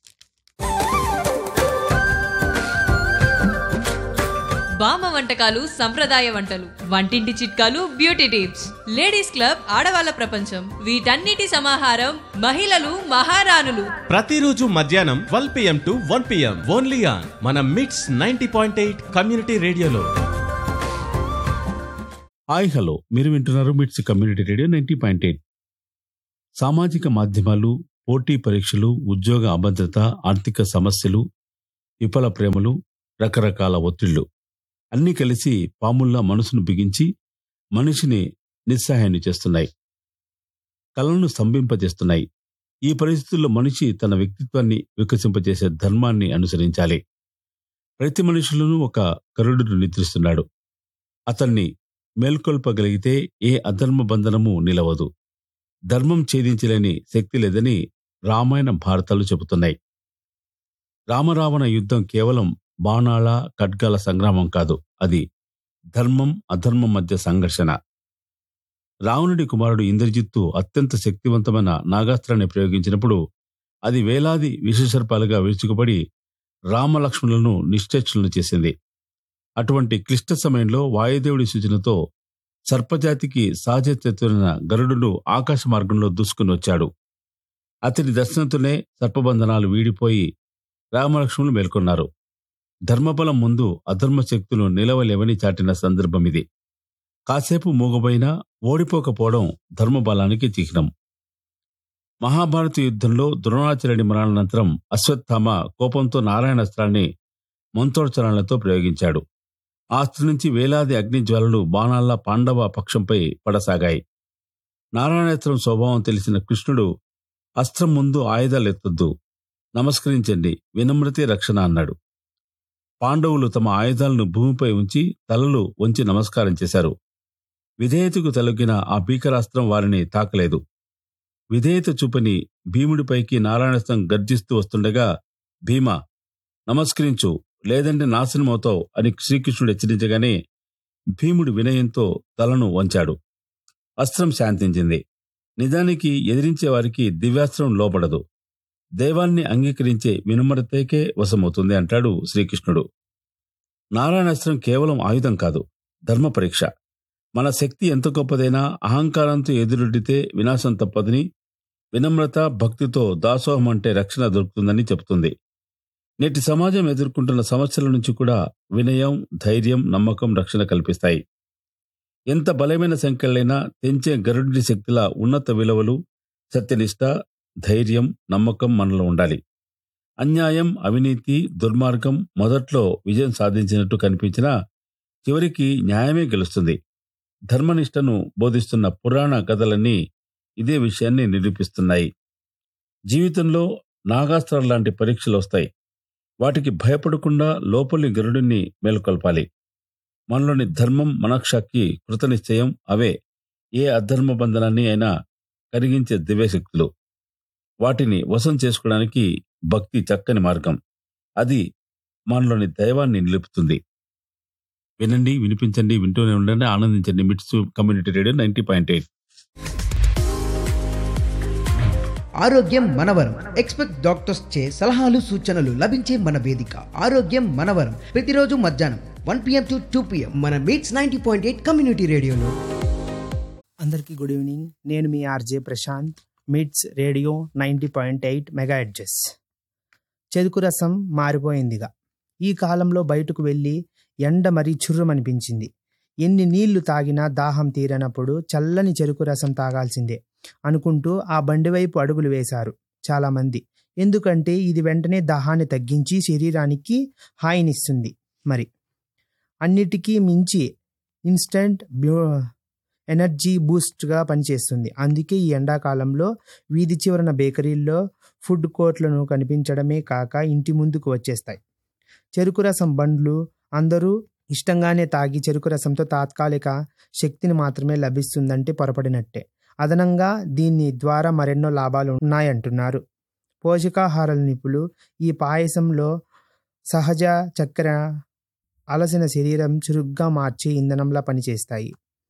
బామ్మ వంటకాలు, సంప్రదాయ వంటలు, వంటింటి చిట్కాలు, బ్యూటీ టిప్స్, లేడీస్ క్లబ్, ఆడవాళ్ళ ప్రపంచం, వీటన్నిటి సమాహారం మహిళలు మహారాణులు. ప్రతిరోజు మధ్యాహ్నం 12 PM to 1 PM only on మన మిట్స్ 90.8 కమ్యూనిటీ రేడియోలో. హాయ్ హలో, మీరు వింటున్నారు మిట్స్ కమ్యూనిటీ రేడియో 90.8. సామాజిక మాధ్యమాలు, పోటీ పరీక్షలు, ఉద్యోగ అభద్రత, ఆర్థిక సమస్యలు, విఫల ప్రేమలు, రకరకాల ఒత్తిళ్లు అన్నీ కలిసి పాముల్లా మనసును బిగించి మనిషిని నిస్సహాయాన్ని చేస్తున్నాయి, కళలను స్తంభింపజేస్తున్నాయి. ఈ పరిస్థితుల్లో మనిషి తన వ్యక్తిత్వాన్ని వికసింపజేసే ధర్మాన్ని అనుసరించాలి. ప్రతి మనుషులను ఒక కరుడును నిద్రిస్తున్నాడు. అతన్ని మేల్కొల్పగలిగితే ఏ అధర్మ బంధనము నిలవదు. ధర్మం ఛేదించలేని శక్తి లేదని రామాయణ భారతాలు చెబుతున్నాయి. రామరావణ యుద్ధం కేవలం బాణాల, ఖడ్గాల సంగ్రామం కాదు. అది ధర్మం అధర్మం మధ్య సంఘర్షణ. రావణుడి కుమారుడు ఇంద్రజిత్తు అత్యంత శక్తివంతమైన నాగాస్త్రాన్ని ప్రయోగించినప్పుడు అది వేలాది విషసర్పాలుగా విరుచుకుపడి రామలక్ష్మణులను నిశ్చేష్టులను చేసింది. అటువంటి క్లిష్ట సమయంలో వాయుదేవుడి సూచనతో సర్పజాతికి సహజత్వమైన గరుడును ఆకాశ మార్గంలో దూసుకుని వచ్చాడు. అతడి దర్శనంతోనే సర్పబంధనాలు వీడిపోయి రామలక్ష్మణులు మేల్కొన్నారు. ధర్మబలం ముందు అధర్మ శక్తులు నిలవలేవని చాటిన సందర్భం ఇది. కాసేపు మూగబోయినా ఓడిపోకపోవడం ధర్మబలానికి చిహ్నం. మహాభారత యుద్ధంలో ద్రోణాచార్యుడి మరణానంతరం అశ్వత్థామ కోపంతో నారాయణాస్త్రాన్ని మంతోర్చరణలతో ప్రయోగించాడు. ఆ అస్త్రం నుంచి వేలాది అగ్నిజ్వాలలు బాణాల్లా పాండవ పక్షంపై పడసాగాయి. నారాయణాస్త్రం స్వభావం తెలిసిన కృష్ణుడు అస్త్రం ముందు ఆయుధాలెత్తొద్దు, నమస్కరించండి, వినమ్రతే రక్షణ అన్నాడు. పాండవులు తమ ఆయుధాలను భూమిపై ఉంచి తలలు వంచి నమస్కారం చేశారు. విధేయతకు తలొగ్గిన ఆ భీకరాస్త్రం వారిని తాకలేదు. విధేయత చూపని భీముడిపైకి నారాయణాస్త్రం గర్జిస్తూ వస్తుండగా, భీమా నమస్కరించు, లేదంటే నాశనమవుతావు అని శ్రీకృష్ణుడు హెచ్చరించగానే భీముడు వినయంతో తలను వంచాడు. అస్త్రం శాంతించింది. నిజానికి ఎదిరించే వారికి దివ్యాస్త్రం లోపడదు. దైవాన్ని అంగీకరించే వినమ్రతకే వశమవుతుంది అంటాడు శ్రీకృష్ణుడు. నారాయణాస్త్రం కేవలం ఆయుధం కాదు, ధర్మ పరీక్ష. మన శక్తి ఎంత గొప్పదైనా అహంకారంతో ఎదురొడ్డితే వినాశం తప్పదని, వినమ్రత భక్తితో దాసోహం అంటే రక్షణ దొరుకుతుందని చెబుతుంది. నేటి సమాజం ఎదుర్కొంటున్న సమస్యల నుంచి కూడా వినయం, ధైర్యం, నమ్మకం రక్షణ కల్పిస్తాయి. ఎంత బలమైన సంఖ్యలైనా తెంచే గరుడి శక్తుల ఉన్నత విలువలు, సత్యనిష్ట, ధైర్యం, నమ్మకం మనలో ఉండాలి. అన్యాయం, అవినీతి, దుర్మార్గం మొదట్లో విజయం సాధించినట్టు కనిపించినా చివరికి న్యాయమే గెలుస్తుంది. ధర్మనిష్టను బోధిస్తున్న పురాణ కథలన్నీ ఇదే విషయాన్ని నిరూపిస్తున్నాయి. జీవితంలో నాగాస్త్రాల లాంటి పరీక్షలు వస్తాయి. వాటికి భయపడకుండా లోపలి గరుడిని మేలుకొల్పాలి. మనలోని ధర్మం, మనక్షాకి, కృతనిశ్చయం అవే ఏ అధర్మ బంధనాన్ని అయినా కరిగించే దివ్యశక్తులు. వాటిని వశం చేసుకోవడానికి భక్తి చక్కని మార్గం. అది మనలోని దైవాన్ని నిలుపుతుంది. వినండి, వినిపించండి, వింటూనే ఉండండి, ఆనందించండి. మిట్స్ కమ్యూనిటీ రేడియో 90.8. ఆరోగ్యం మనవరం. ఎక్స్పెక్ట్ డాక్టర్స్ చే సలహాలు సూచనలు లభించే మన వేదిక ఆరోగ్యం మనవరం. ప్రతిరోజు మధ్యాహ్నం 1 PM to 2 PM మన మీట్స్ 90.8 కమ్యూనిటీ రేడియోలో. అందరికీ గుడ్ ఈవినింగ్. నేను మీ ఆర్జే ప్రశాంత్. మిట్స్ రేడియో 90.8 మెగాహెర్ట్జ్. చెరుకు రసం మారిపోయిందిగా. ఈ కాలంలో బయటకు వెళ్ళి ఎండ మరీ చుర్రమనిపించింది. ఎన్ని నీళ్లు తాగినా దాహం తీరనప్పుడు చల్లని చెరుకు రసం తాగాల్సిందే అనుకుంటూ ఆ బండి వైపు అడుగులు వేశారు చాలామంది. ఎందుకంటే ఇది వెంటనే దాహాన్ని తగ్గించి శరీరానికి హాయినిస్తుంది. మరి అన్నిటికీ మించి ఇన్స్టంట్ ఎనర్జీ బూస్ట్గా పనిచేస్తుంది. అందుకే ఈ ఎండాకాలంలో వీధి చివరన బేకరీల్లో ఫుడ్ కోర్ట్లను కనిపించడమే కాక ఇంటి ముందుకు వచ్చేస్తాయి చెరుకు రసం బండ్లు. అందరూ ఇష్టంగానే తాగి చెరుకు రసంతో తాత్కాలిక శక్తిని మాత్రమే లభిస్తుందంటే పొరపడినట్టే. అదనంగా దీని ద్వారా మరెన్నో లాభాలు ఉన్నాయంటున్నారు పోషకాహార నిపుణులు. ఈ పాయసంలో సహజ చక్కెర అలసిన శరీరం చురుగ్గా మార్చే ఇంధనంలా పనిచేస్తాయి.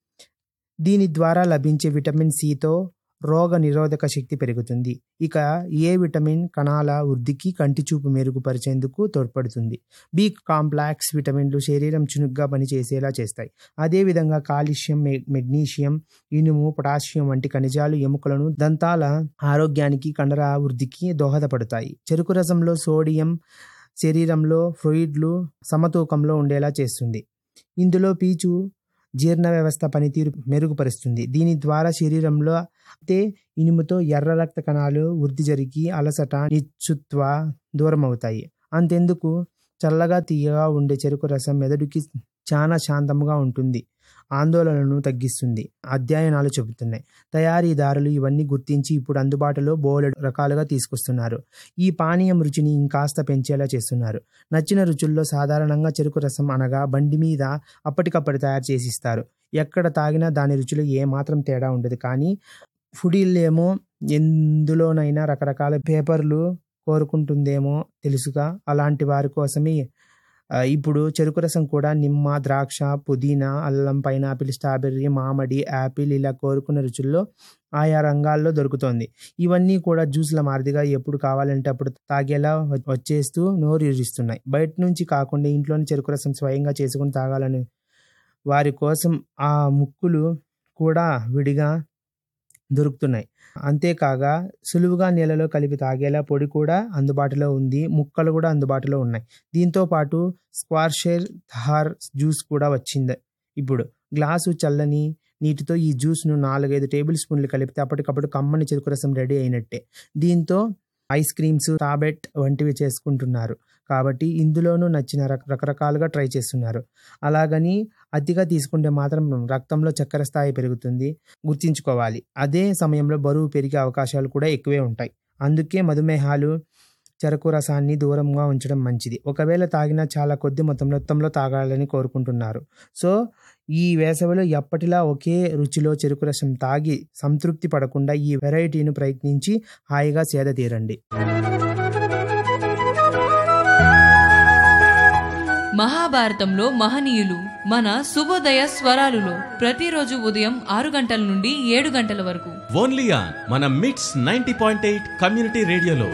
దీని ద్వారా లభించే విటమిన్ సితో రోగ నిరోధక శక్తి పెరుగుతుంది. ఇక ఏ విటమిన్ కణాల వృద్ధికి, కంటి చూపు మెరుగుపరిచేందుకు తోడ్పడుతుంది. బి కాంప్లెక్స్ విటమిన్లు శరీరం చురుగ్గా పనిచేసేలా చేస్తాయి. అదేవిధంగా కాల్షియం, మెగ్నీషియం, ఇనుము, పొటాషియం వంటి ఖనిజాలు ఎముకలను, దంతాల ఆరోగ్యానికి, కండర వృద్ధికి దోహదపడతాయి. చెరుకు రసంలో సోడియం శరీరంలో ఫ్లూయిడ్లు సమతూకంలో ఉండేలా చేస్తుంది. ఇందులో పీచు జీర్ణ వ్యవస్థ పనితీరు మెరుగుపరుస్తుంది. దీని ద్వారా శరీరంలో అయితే ఇనుముతో ఎర్ర రక్త కణాలు వృద్ధి జరిగి అలసట, నిస్సత్వ దూరమవుతాయి. అంతెందుకు చల్లగా తీయగా ఉండే చెరుకు రసం మెదడుకి చాలా శాంతంగా ఉంటుంది, ఆందోళనను తగ్గిస్తుంది అధ్యయనాలు చెబుతున్నాయి. తయారీదారులు ఇవన్నీ గుర్తించి ఇప్పుడు అందుబాటులో బోలెడు రకాలుగా తీసుకొస్తున్నారు. ఈ పానీయం రుచిని ఇంకాస్త పెంచేలా చేస్తున్నారు. నచ్చిన రుచుల్లో సాధారణంగా చెరుకు రసం అనగా బండి మీద అప్పటికప్పుడు తయారు చేసి ఇస్తారు. ఎక్కడ తాగినా దాని రుచిలో ఏమాత్రం తేడా ఉండదు. కానీ ఫుడీలేమో ఎందులోనైనా రకరకాల పేపర్లు కోరుకుంటుందేమో తెలుసుగా. అలాంటి వారి కోసమే ఇప్పుడు చెరుకు రసం కూడా నిమ్మ, ద్రాక్ష, పుదీనా, అల్లం, పైనాపిల్, స్ట్రాబెర్రీ, మామిడి, యాపిల్ ఇలా కోరుకున్న రుచుల్లో ఆయా రంగాల్లో దొరుకుతోంది. ఇవన్నీ కూడా జ్యూస్ల మాదిరిగా ఎప్పుడు కావాలంటే అప్పుడు తాగేలా వచ్చేస్తూ నోరు ఊరిస్తున్నాయి. బయట నుంచి కాకుండా ఇంట్లోని చెరుకు రసం స్వయంగా చేసుకుని తాగాలని వారి కోసం ఆ ముక్కులు కూడా విడిగా దొరుకుతున్నాయి. అంతేకాగా సులువుగా నీళ్ళలో కలిపి తాగేలా పొడి కూడా అందుబాటులో ఉంది. ముక్కలు కూడా అందుబాటులో ఉన్నాయి. దీంతో పాటు స్క్వాషర్ థార్ జ్యూస్ కూడా వచ్చింది. ఇప్పుడు గ్లాసు చల్లని నీటితో ఈ జ్యూస్ను 4-5 టేబుల్ స్పూన్లు కలిపితే అప్పటికప్పుడు కమ్మని చెరుకు రసం రెడీ అయినట్టే. దీంతో ఐస్ క్రీమ్స్, టాబెట్ వంటివి చేసుకుంటున్నారు. కాబట్టి ఇందులోనూ నచ్చిన రకరకాలుగా ట్రై చేస్తున్నారు. అలాగని అతిగా తీసుకుంటే మాత్రం రక్తంలో చక్కెర స్థాయి పెరుగుతుంది, గుర్తుంచుకోవాలి. అదే సమయంలో బరువు పెరిగే అవకాశాలు కూడా ఎక్కువే ఉంటాయి. అందుకే మధుమేహాలు చెరకు రసాన్ని దూరంగా ఉంచడం మంచిది. ఒకవేళ తాగినా చాలా కొద్ది మొత్తంలో తాగాలని కోరుకుంటున్నారు. సో ఈ వేసవిలో ఎప్పటిలా ఒకే రుచిలో చెరుకు రసం తాగి సంతృప్తి పడకుండా ఈ వెరైటీని ప్రయత్నించి హాయిగా సేద తీరండి. మహాభారతంలో మహనీయులు మన శుభోదయ స్వరాలులో ప్రతిరోజు ఉదయం 6 గంటల నుండి 7 గంటల వరకు ఓన్లీ ఆన్ మన మిట్స్ 90.8 కమ్యూనిటీ రేడియోలో.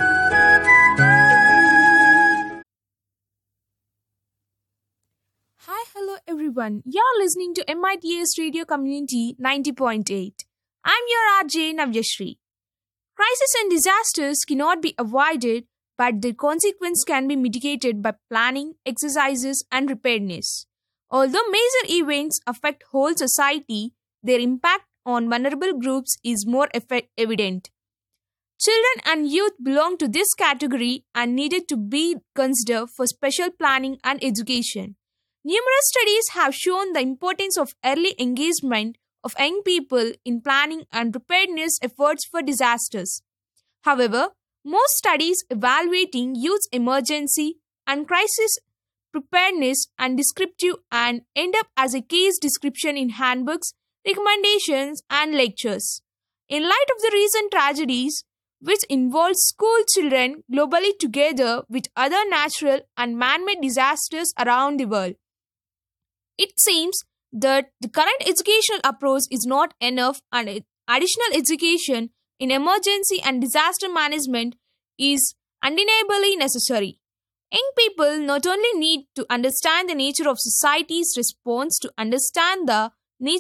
Hi, hello everyone. You're listening to MITS Radio Community 90.8. I'm your RJ Navyashri. Crises and disasters cannot be avoided, but their consequence can be mitigated by planning, exercises, and preparedness. Although major events affect whole society, their impact on vulnerable groups is more evident. Children and youth belong to this category and needed to be considered for special planning and education. Numerous studies have shown the importance of early engagement of young people in planning and preparedness efforts for disasters. However, most studies evaluating youth emergency and crisis preparedness and descriptive and end up as a case description in handbooks, recommendations, and lectures. In light of the recent tragedies, which involves school children globally together with other natural and man-made disasters around the world. It seems that the current educational approach is not enough and additional education in emergency and disaster management is undeniably necessary. Young people not only need to understand the nature of society's response to understand the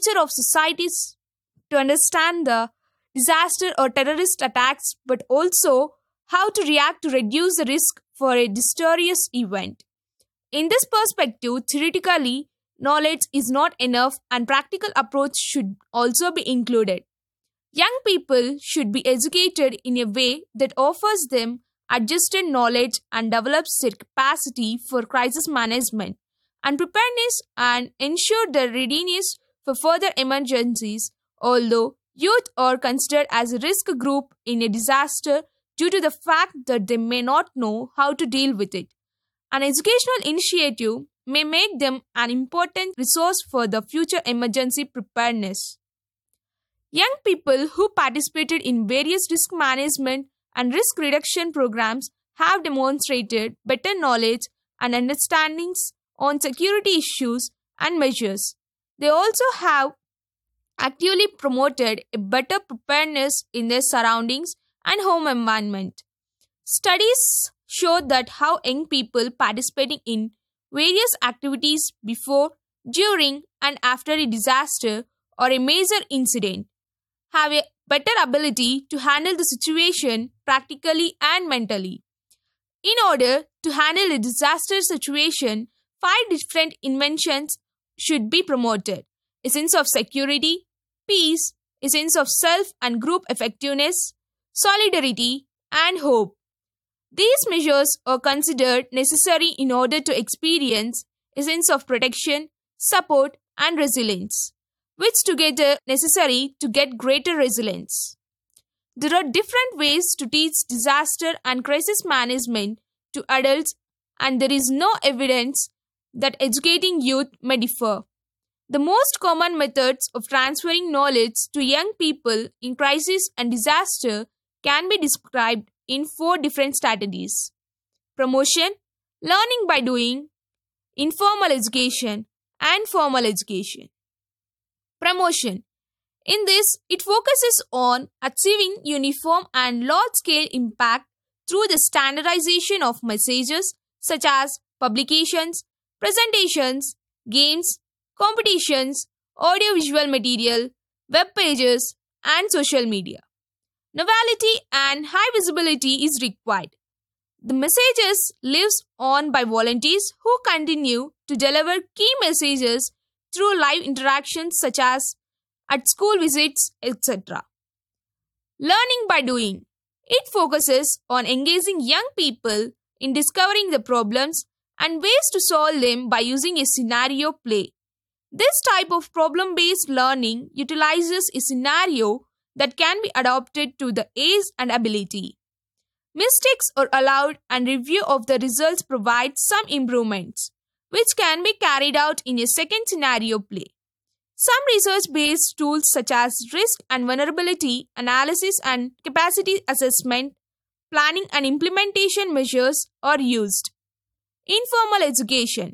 disaster or terrorist attacks, but also how to react to reduce the risk for a disastrous event. In this perspective, theoretically, knowledge is not enough and practical approach should also be included. Young people should be educated in a way that offers them adjusted knowledge and develops their capacity for crisis management and preparedness and ensure their readiness for further emergencies, although youth are considered as a risk group in a disaster due to the fact that they may not know how to deal with it. An educational initiative may make them an important resource for the future emergency preparedness. Young people who participated in various risk management and risk reduction programs have demonstrated better knowledge and understandings on security issues and measures. They also have actively promoted a better preparedness in their surroundings and home environment. Studies show that how young people participating in various activities before, during, and after a disaster or a major incident have a better ability to handle the situation practically and mentally. In order to handle a disaster situation, 5 different inventions should be promoted: a sense of security, peace, a sense of self and group effectiveness, solidarity, and hope. These measures are considered necessary in order to experience a sense of protection, support, and resilience, which together necessary to get greater resilience. There are different ways to teach disaster and crisis management to adults, and there is no evidence that educating youth may differ. The most common methods of transferring knowledge to young people in crisis and disaster can be described in 4 different strategies: promotion, learning by doing, informal education, and formal education. Promotion. In this, it focuses on achieving uniform and large-scale impact through the standardization of messages such as publications, presentations, games, competitions, audiovisual material, web pages, and social media. Novelty and high visibility is required. The messages lives on by volunteers who continue to deliver key messages through live interactions such as at school visits, etc. Learning by doing. It focuses on engaging young people in discovering the problems and ways to solve them by using a scenario play. This type of problem-based learning utilizes a scenario that can be adapted to the age and ability. Mistakes are allowed and review of the results provides some improvements, which can be carried out in a second scenario play. Some research-based tools such as risk and vulnerability analysis and capacity assessment, planning and implementation measures are used. Informal education.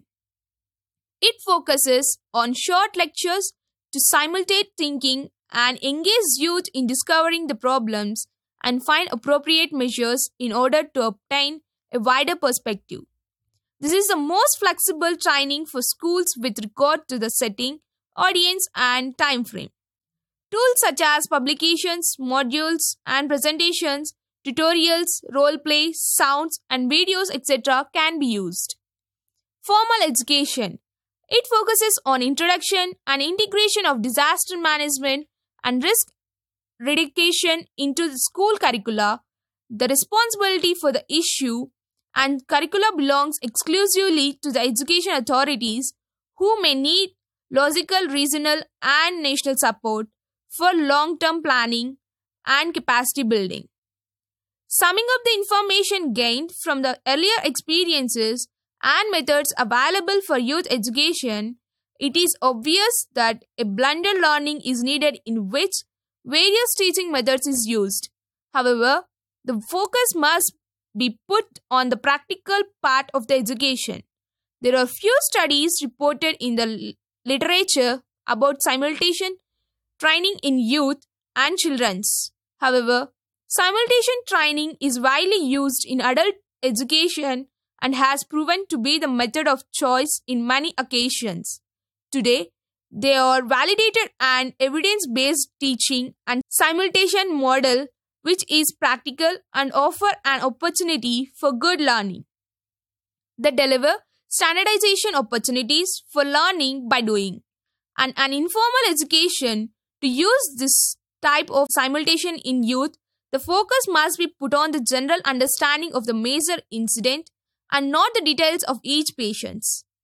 It focuses on short lectures to simulate thinking and engage youth in discovering the problems and find appropriate measures in order to obtain a wider perspective. This is the most flexible training for schools with regard to the setting, audience, and time frame. Tools such as publications, modules, and presentations, tutorials, role play, sounds, and videos, etc. can be used. Formal education. It focuses on introduction and integration of disaster management and risk reduction into the school curricula. The responsibility for the issue and curricula belongs exclusively to the education authorities, who may need logical, regional, and national support for long-term planning and capacity building. Summing up the information gained from the earlier experiences and methods available for youth education, it is obvious that a blended learning is needed in which various teaching methods is used. However, the focus must be put on the practical part of the education. There are few studies reported in the literature about simultaneous training in youth and children's. However, simultaneous training is widely used in adult education and has proven to be the method of choice in many occasions. Today, they are validated and evidence-based teaching and simultaneous model which is practical and offer an opportunity for good learning. They deliver standardization opportunities for learning by doing, and an informal education to use this type of simultaneous in youth. The focus must be put on the general understanding of the major incident and not the details of each patient.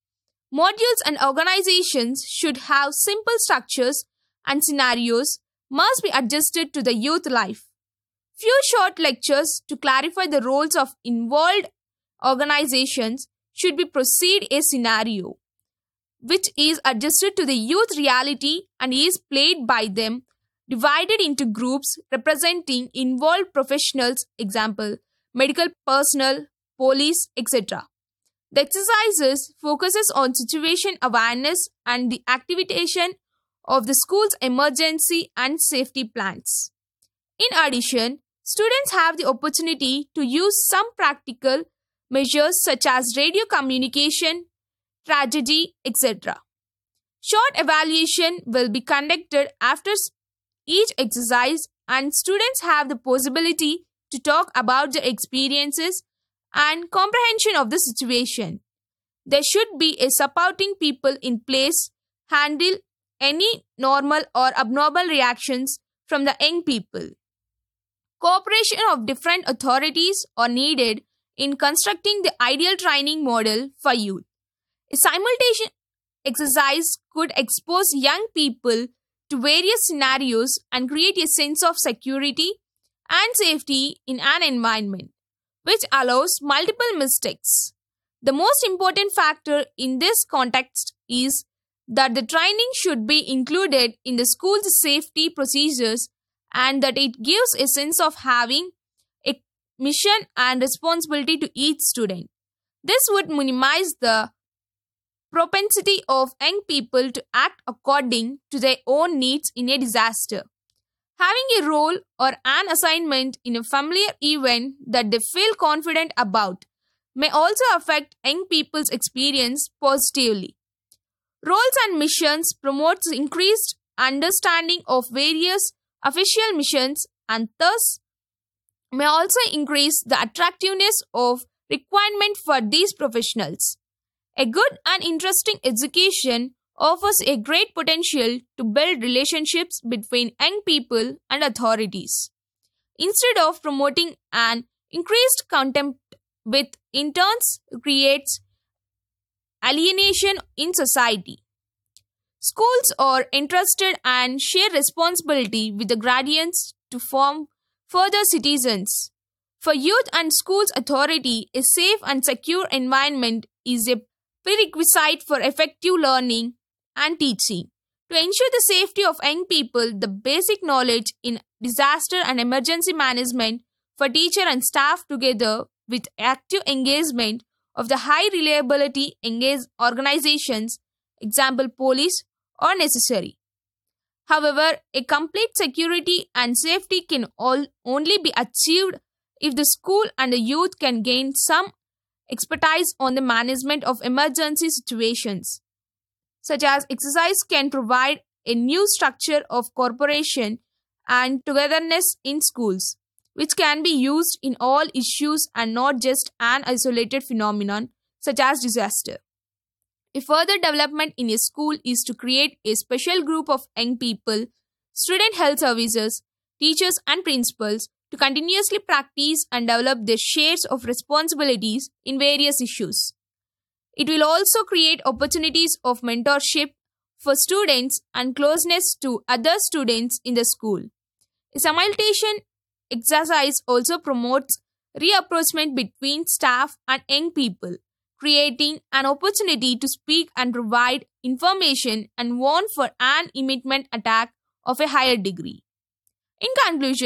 Modules and organizations should have simple structures and scenarios must be adjusted to the youth life. Few short lectures to clarify the roles of involved organizations should be proceed a scenario which is adjusted to the youth reality and is played by them, divided into groups representing involved professionals, example, medical personnel, police, etc. The exercises focuses on situation awareness and the activation of the school's emergency and safety plans. In addition, students have the opportunity to use some practical measures such as radio communication, tragedy, etc. Short evaluation will be conducted after each exercise, and students have the possibility to talk about their experiences and comprehension of the situation. There should be a supporting people in place handle any normal or abnormal reactions from the young people. Cooperation of different authorities are needed in constructing the ideal training model for youth. A simultaneous exercise could expose young people to various scenarios and create a sense of security and safety in an environment, which allows multiple mistakes. The most important factor in this context is that the training should be included in the school's safety procedures and that it gives a sense of having a mission and responsibility to each student. This would minimize the propensity of young people to act according to their own needs in a disaster. Having a role or an assignment in a familiar event that they feel confident about may also affect young people's experience positively. Roles and missions promotes increased understanding of various official missions and thus may also increase the attractiveness of requirement for these professionals. A good and interesting education offers a great potential to build relationships between young people and authorities. Instead of promoting an increased contempt with in turns creates alienation in society. Schools are entrusted and share responsibility with the guardians to form further citizens. For youth and schools authority, a safe and secure environment is a prerequisite for effective learning and teaching. To ensure the safety of young people, the basic knowledge in disaster and emergency management for teacher and staff together with active engagement of the high reliability organizations, example police, are necessary. However, a complete security and safety can only be achieved if the school and the youth can gain some expertise on the management of emergency situations. Such as exercise can provide a new structure of cooperation and togetherness in schools, which can be used in all issues and not just an isolated phenomenon such as disaster. A further development in a school is to create a special group of young people, student health services, teachers and principals to continuously practice and develop their shares of responsibilities in various issues. It will also create opportunities of mentorship for students and closeness to other students in the school. A simultaneous exercise also promotes reapproachment between staff and young people, creating an opportunity to speak and provide information and warn for an immediate attack of a higher degree. In conclusion,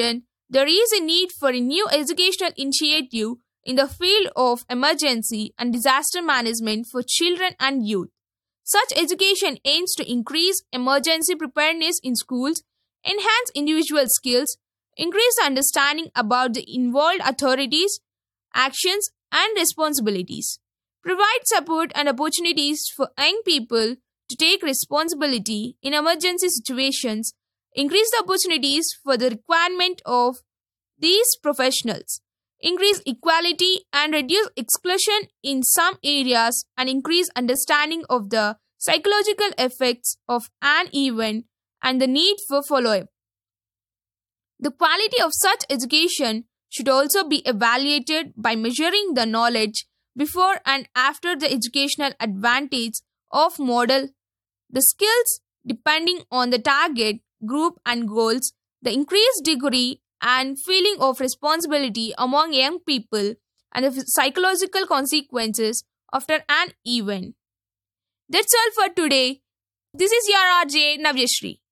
there is a need for a new educational initiative in the field of emergency and disaster management for children and youth. Such education aims to increase emergency preparedness in schools, enhance individual skills, increase understanding about the involved authorities, actions, and responsibilities, provide support and opportunities for young people to take responsibility in emergency situations, increase the opportunities for the requirement of these professionals, increase equality and reduce exclusion in some areas, and increase understanding of the psychological effects of an event and the need for follow-up. The quality of such education should also be evaluated by measuring the knowledge before and after the educational advantage of model, the skills depending on the target group and goals, the increased degree and feeling of responsibility among young people, and the psychological consequences after an event. That's all for today. This is your RJ Navyashri.